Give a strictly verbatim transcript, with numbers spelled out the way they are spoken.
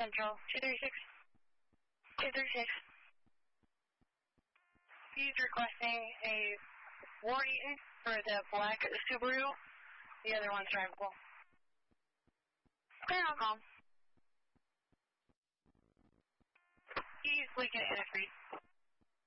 Central. two three six. two three six. He's requesting a Ward Eaton for the black Subaru. The other one's drivable. Okay, I'll call. He's leaking antifreeze.